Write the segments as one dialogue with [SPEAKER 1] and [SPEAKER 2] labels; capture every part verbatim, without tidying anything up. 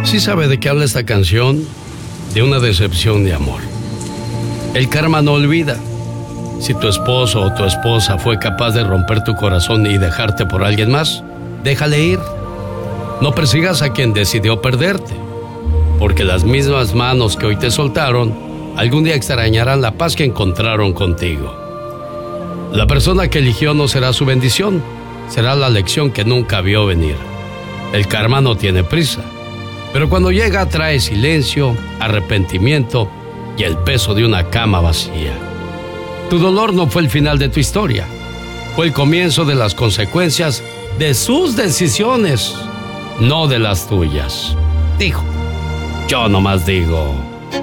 [SPEAKER 1] ¿Sí sabe de qué habla esta canción? De una decepción de amor. El karma no olvida. Si tu esposo o tu esposa fue capaz de romper tu corazón y dejarte por alguien más, déjale ir. No persigas a quien decidió perderte, porque las mismas manos que hoy te soltaron, algún día extrañarán la paz que encontraron contigo. La persona que eligió no será su bendición, será la lección que nunca vio venir. El karma no tiene prisa, pero cuando llega trae silencio, arrepentimiento y el peso de una cama vacía. Tu dolor no fue el final de tu historia, fue el comienzo de las consecuencias de sus decisiones, no de las tuyas. Dijo, yo nomás digo.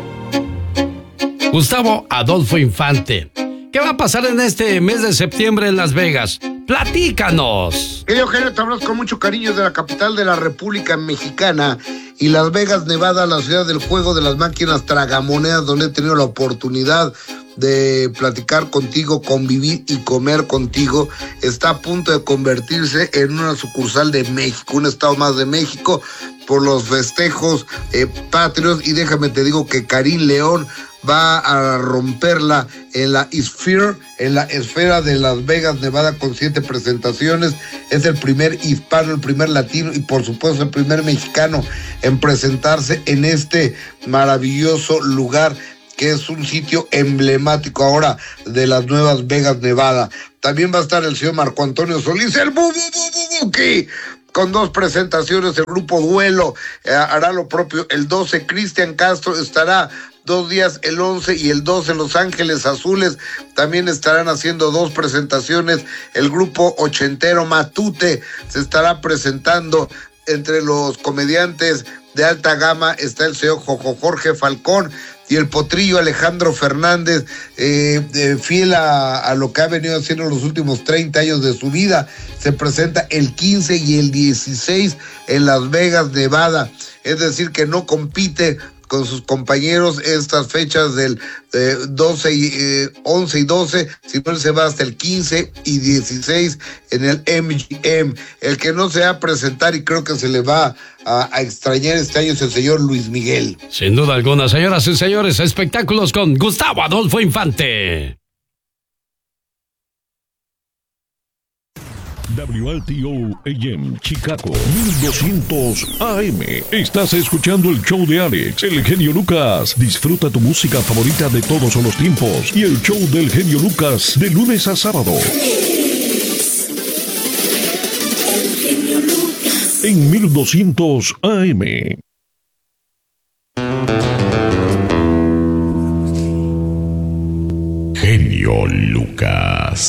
[SPEAKER 1] Gustavo Adolfo Infante, ¿qué va a pasar en este mes de septiembre en Las Vegas? ¡Platícanos!
[SPEAKER 2] Querido Eugenio, te hablas con mucho cariño de la capital de la República Mexicana y Las Vegas, Nevada, la ciudad del juego de las máquinas tragamonedas, donde he tenido la oportunidad de platicar contigo, convivir y comer contigo. Está a punto de convertirse en una sucursal de México, un estado más de México, por los festejos eh, patrios. Y déjame te digo que Karim León va a romperla en la Sphere, en la esfera de Las Vegas, Nevada, con siete presentaciones. Es el primer hispano, el primer latino y por supuesto el primer mexicano en presentarse en este maravilloso lugar, que es un sitio emblemático ahora de las Nuevas Vegas, Nevada. También va a estar el señor Marco Antonio Solís, el bu, bu, bu, bu, Buki, con dos presentaciones. El grupo Duelo eh, hará lo propio el doce. Cristian Castro estará dos días, el once y el doce. Los Ángeles Azules también estarán haciendo dos presentaciones. El grupo ochentero Matute se estará presentando. Entre los comediantes de alta gama está el señor Jorge Falcón y el potrillo Alejandro Fernández, eh, eh, fiel a, a lo que ha venido haciendo los últimos treinta años de su vida. Se presenta el quince y el dieciséis en Las Vegas, Nevada. Es decir, que no compite con sus compañeros estas fechas del eh, doce y, eh, once y doce, sino él se va hasta el quince y dieciséis en el M G M. El que no se va a presentar y creo que se le va a, a extrañar este año es el señor Luis Miguel.
[SPEAKER 1] Sin duda alguna, señoras y señores, espectáculos con Gustavo Adolfo Infante.
[SPEAKER 3] W L T O A M Chicago mil doscientos A M. Estás escuchando el show de Alex, el genio Lucas. Disfruta tu música favorita de todos los tiempos y el show del genio Lucas de lunes a sábado. El genio Lucas en mil doscientos A M. Genio Lucas.